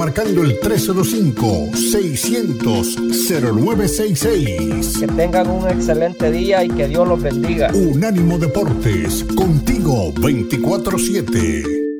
marcando el 305-600-0966. Que tengan un excelente día y que Dios los bendiga. Unánimo Deportes, contigo 24/7.